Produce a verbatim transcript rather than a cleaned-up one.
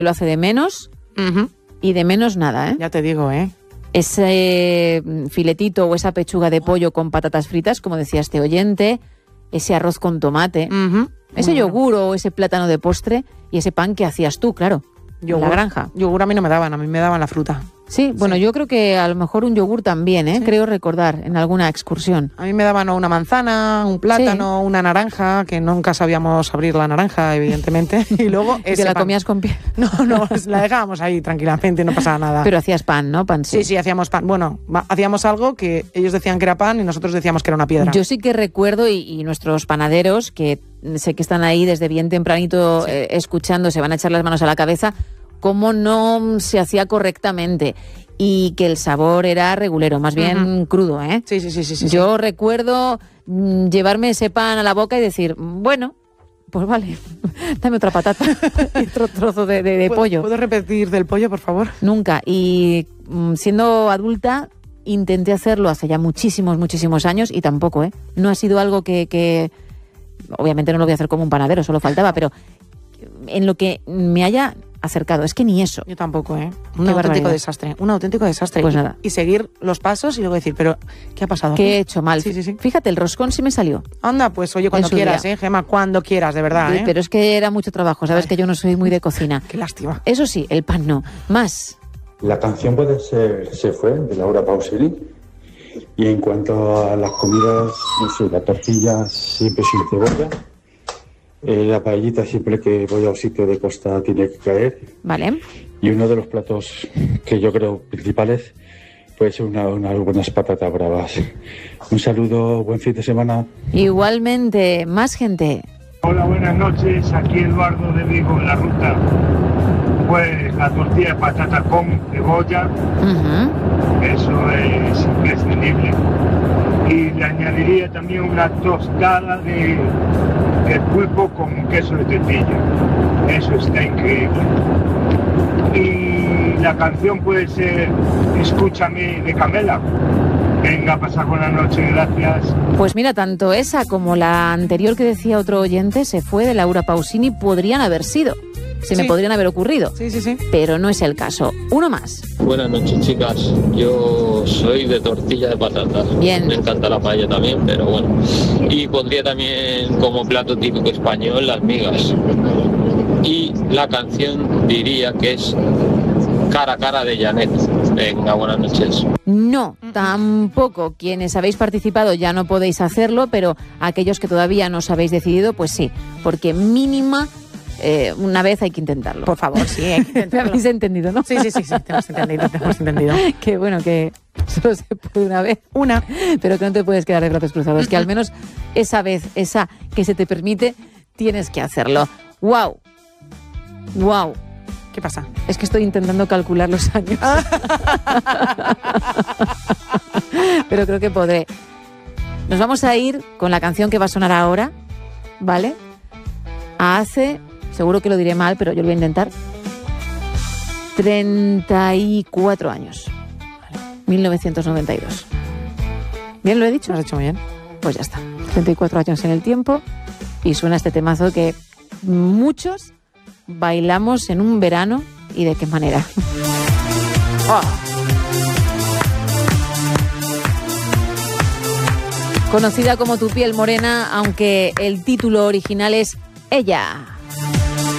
lo hace de menos Uh-huh. y de menos nada, ¿eh? Ya te digo, ¿eh? Ese filetito o esa pechuga de pollo con patatas fritas, como decía este oyente, ese arroz con tomate, Uh-huh. ese Muy yogur o ese plátano de postre y ese pan que hacías tú, claro, en la granja. Yogur a mí no me daban, a mí me daban la fruta. Sí, bueno, Sí. yo creo que a lo mejor un yogur también, ¿eh? Sí. Creo recordar, en alguna excursión. A mí me daban una manzana, un plátano, una naranja, que nunca sabíamos abrir la naranja, evidentemente. Y luego ¿Y ese te la pan. comías con piel? No, no, la dejábamos ahí tranquilamente, no pasaba nada. Pero hacías pan, ¿no? Pan, sí. Sí, sí, hacíamos pan. Bueno, va- hacíamos algo que ellos decían que era pan y nosotros decíamos que era una piedra. Yo sí que recuerdo, y, y nuestros panaderos, que sé que están ahí desde bien tempranito Sí. eh, escuchando, se van a echar las manos a la cabeza, cómo no se hacía correctamente y que el sabor era regulero, más bien Ujú. crudo, ¿eh? Sí, sí, sí, sí, sí. Yo recuerdo mm, llevarme ese pan a la boca y decir, bueno, pues vale, dame otra patata y otro trozo de, de- de ¿Puedo- pollo. ¿Puedo repetir del pollo, por favor? Nunca. Y mm, siendo adulta intenté hacerlo hace ya muchísimos, muchísimos años y tampoco, ¿eh? No ha sido algo que, que... Obviamente no lo voy a hacer como un panadero, solo faltaba, pero en lo que me haya acercado, es que ni eso. Yo tampoco, ¿eh? Un Qué auténtico barbaridad. desastre, un auténtico desastre. Pues y, nada. y seguir los pasos y luego decir, pero ¿qué ha pasado? ¿Qué he hecho mal? Sí, sí, sí. Fíjate, el roscón sí me salió. Anda, pues oye, cuando su quieras, día. ¿eh, Gemma? Cuando quieras, de verdad, ¿eh? Pero es que era mucho trabajo, sabes Ay. que yo no soy muy de cocina. Qué lástima. Eso sí, el pan no. Más. La canción puede ser Se fue, de Laura Pausini. Y en cuanto a las comidas, no sé, la tortilla siempre sin cebolla. Eh, la paellita siempre que voy a un sitio de costa tiene que caer. Vale. Y uno de los platos que yo creo principales puede ser una- unas buenas patatas bravas. Un saludo, buen fin de semana. Igualmente, más gente. Hola, buenas noches. Aquí Eduardo de Vigo, en la ruta. Pues la tortilla de patata con cebolla, Ujú. eso es imprescindible. Y le añadiría también una tostada de, de pulpo con queso de tetilla. Eso está increíble. Y la canción puede ser Escúchame de Camela. Venga, pasa buena noche, gracias. Pues mira, tanto esa como la anterior que decía otro oyente, Se fue, de Laura Pausini, podrían haber sido. Se me Sí. podrían haber ocurrido. Sí, sí, sí. Pero no es el caso. Uno más. Buenas noches, chicas. Yo soy de tortilla de patatas. Bien. Me encanta la paella también, pero bueno. Y pondría también como plato típico español las migas. Y la canción diría que es Cara a cara de Janet. Venga, buenas noches. No, tampoco. Quienes habéis participado ya no podéis hacerlo, pero aquellos que todavía no os habéis decidido, pues sí, porque mínima eh, una vez hay que intentarlo. Por favor, sí, hay que Me intentarlo. habéis entendido, ¿no? Sí, sí, sí, sí, te hemos entendido, te hemos entendido. Que bueno, que solo se puede una vez, Una. pero que no te puedes quedar de brazos cruzados, que al menos esa vez, esa que se te permite, tienes que hacerlo. ¡Wow! ¡Wow! ¿Qué pasa? Es que estoy intentando calcular los años. Pero creo que podré. Nos vamos a ir con la canción que va a sonar ahora, ¿vale? A hace, seguro que lo diré mal, pero yo lo voy a intentar, treinta y cuatro años. mil novecientos noventa y dos. ¿Bien lo he dicho? Lo has hecho muy bien. Pues ya está. treinta y cuatro años en el tiempo y suena este temazo que muchos bailamos en un verano, y de qué manera. Oh. Conocida como Tu piel morena, aunque el título original es Ella.